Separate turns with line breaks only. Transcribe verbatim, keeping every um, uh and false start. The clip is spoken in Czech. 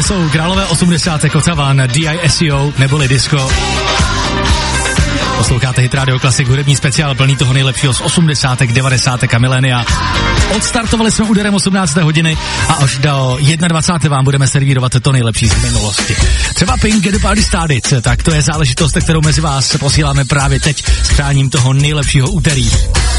jsou králové osmdesátek Otavan, D I S E O neboli Disco. Posloucháte Hit Radio Classic, hudební speciál plný toho nejlepšího z osmdesátek, devadesátek a milénia. Odstartovali jsme úderem osmnácté hodiny a až do dvacáté první vám budeme servírovat to nejlepší z minulosti. Třeba Pink Get the Party Started, tak to je záležitost, kterou mezi vás posíláme právě teď s přáním toho nejlepšího úterý.